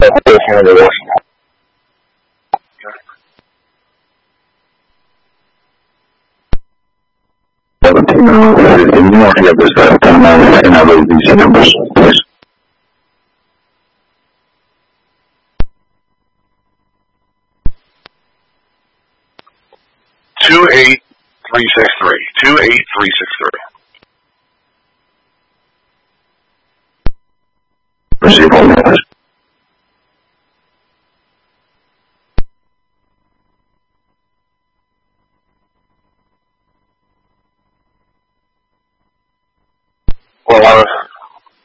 Here the rest. El mismo día que está en la de diciembre, pues. 28363. 28363. Recibo. Well,